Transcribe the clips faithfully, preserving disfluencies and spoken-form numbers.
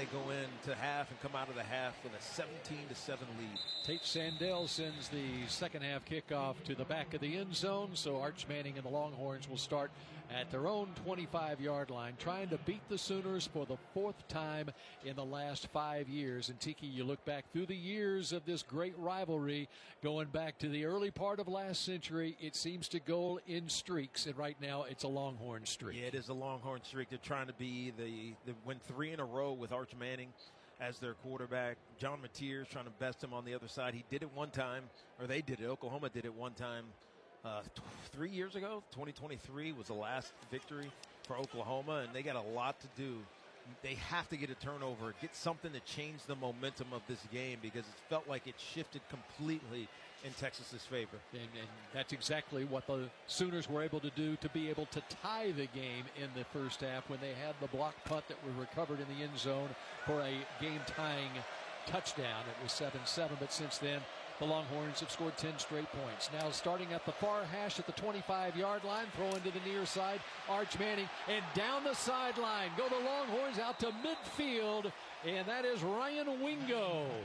they go into half and come out of the half with a seventeen to seven lead. Tate Sandell sends the second half kickoff to the back of the end zone, so Arch Manning and the Longhorns will start at their own twenty-five-yard line, trying to beat the Sooners for the fourth time in the last five years. And Tiki, you look back through the years of this great rivalry, going back to the early part of last century, it seems to go in streaks, and right now it's a Longhorn streak. Yeah, it is a Longhorn streak. They're trying to be the, the win three in a row with Arch Manning as their quarterback. John Mateers trying to best him on the other side. He did it one time, or they did it. Oklahoma did it one time uh, th- three years ago. twenty twenty-three was the last victory for Oklahoma, and they got a lot to do. They have to get a turnover, get something to change the momentum of this game, because it felt like it shifted completely in Texas's favor. And, and that's exactly what the Sooners were able to do to be able to tie the game in the first half when they had the block punt that was recovered in the end zone for a game-tying touchdown. It was seven seven, but since then, the Longhorns have scored ten straight points. Now starting at the far hash at the twenty-five-yard line, throwing to the near side, Arch Manning, and down the sideline go the Longhorns out to midfield, and that is Ryan Wingo.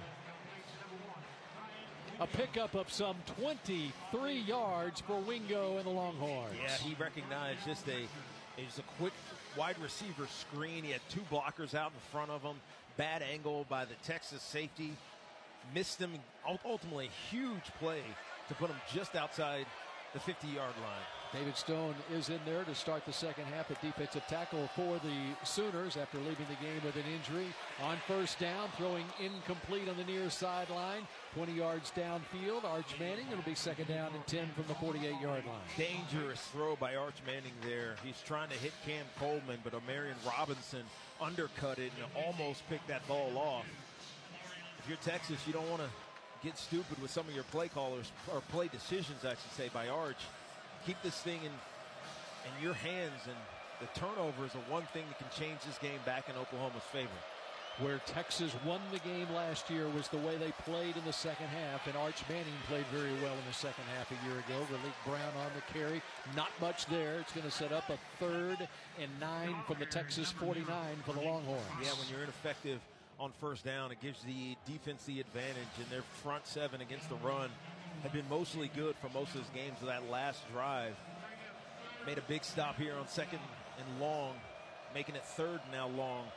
A pickup of some twenty-three yards for Wingo and the Longhorns. Yeah, he recognized just a, just a quick wide receiver screen. He had two blockers out in front of him. Bad angle by the Texas safety. Missed him. Ultimately, huge play to put him just outside the fifty-yard line. David Stone is in there to start the second half at defensive tackle for the Sooners after leaving the game with an injury. On first down, throwing incomplete on the near sideline. twenty yards downfield. Arch Manning. It'll be second down and ten from the forty-eight-yard line. Dangerous throw by Arch Manning there. He's trying to hit Cam Coleman, but Omarion Robinson undercut it and almost picked that ball off. If you're Texas, you don't want to get stupid with some of your play callers, or play decisions, I should say, by Arch. Keep this thing in in your hands, and the turnover is the one thing that can change this game back in Oklahoma's favor. Where Texas won the game last year was the way they played in the second half, and Arch Manning played very well in the second half a year ago. Raleek Brown on the carry. Not much there. It's going to set up a third and nine from the Texas forty-nine for the Longhorns. Yeah, when you're ineffective on first down, it gives the defense the advantage, and their front seven against the run have been mostly good for most of those games. Of that last drive, made a big stop here on second and long, making it third now long.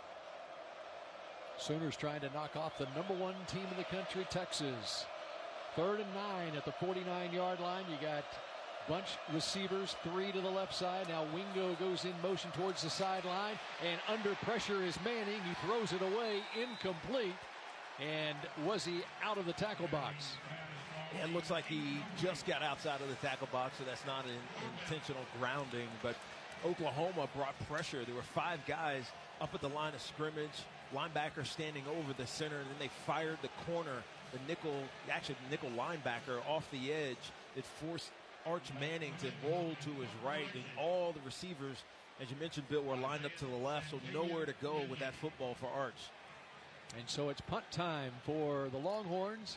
Sooners trying to knock off the number one team in the country, Texas. Third and nine at the forty-nine-yard line. You got bunch receivers, three to the left side. Now Wingo goes in motion towards the sideline, and under pressure is Manning. He throws it away, incomplete. And was he out of the tackle box? Yeah, it looks like he just got outside of the tackle box, so that's not an intentional grounding. But Oklahoma brought pressure. There were five guys up at the line of scrimmage, linebacker standing over the center, and then they fired the corner, the nickel, actually the nickel linebacker off the edge. It forced Arch Manning to roll to his right, and all the receivers, as you mentioned, Bill, were lined up to the left, so nowhere to go with that football for Arch. And so it's punt time for the Longhorns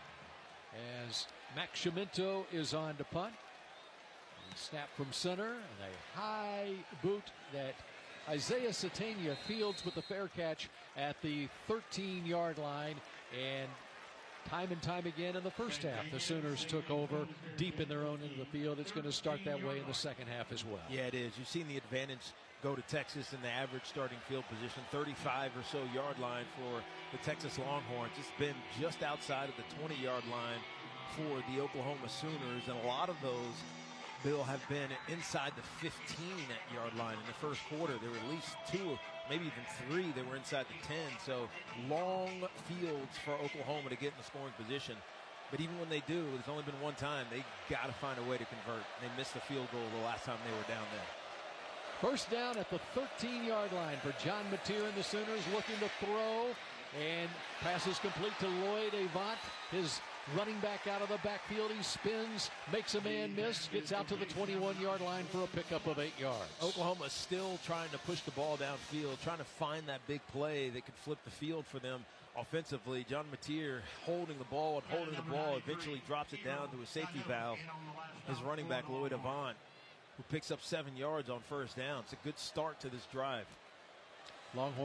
as Max Chiminto is on to punt. And snap from center, and a high boot that Isaiah Satania fields with the fair catch at the thirteen-yard line. And time and time again in the first half, the Sooners took over deep in their own end of the field. It's going to start that way in the second half as well. Yeah, it is. You've seen the advantage go to Texas in the average starting field position, thirty-five or so yard line for the Texas Longhorns. It's been just outside of the twenty-yard line for the Oklahoma Sooners, and a lot of those, Bill, have been inside the fifteen-yard line in the first quarter. There were at least two, maybe even three that were inside the ten. So long fields for Oklahoma to get in the scoring position. But even when they do, there's only been one time, they got to find a way to convert. They missed the field goal the last time they were down there. First down at the thirteen-yard line for John Mateer and the Sooners, looking to throw, and passes complete to Lloyd Avant, his running back out of the backfield. He spins, makes a man miss, gets out to the twenty-one-yard line for a pickup of eight yards. Oklahoma still trying to push the ball downfield, trying to find that big play that could flip the field for them offensively. John Mateer holding the ball and holding the ball, eventually drops it down to a safety valve. His running back, Lloyd Avant, who picks up seven yards on first down. It's a good start to this drive. Longhorn